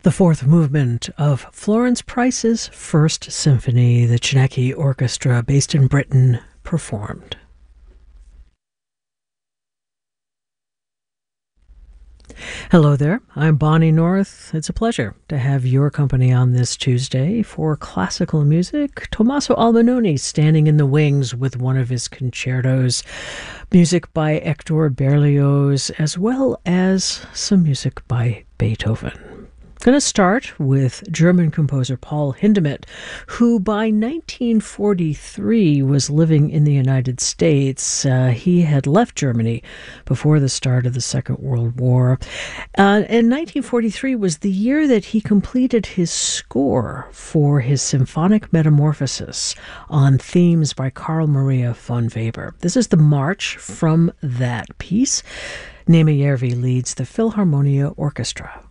The fourth movement of Florence Price's First Symphony, the Chinecki Orchestra, based in Britain, performed. Hello there, I'm Bonnie North. It's a pleasure to have your company on this Tuesday for classical music. Tommaso Albinoni standing in the wings with one of his concertos, music by Hector Berlioz, as well as some music by Beethoven. I'm going to start with German composer Paul Hindemith, who by 1943 was living in the United States. He had left Germany before the start of the Second World War. And 1943 was the year that he completed his score for his Symphonic Metamorphosis on themes by Carl Maria von Weber. This is the march from that piece. Németh Järvi leads the Philharmonia Orchestra.